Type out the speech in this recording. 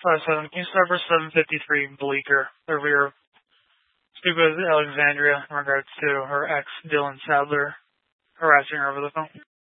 7, can you start for 753 Bleecker over here? Speak with Alexandria in regards to her ex, Dylan Sadler, harassing her over the phone.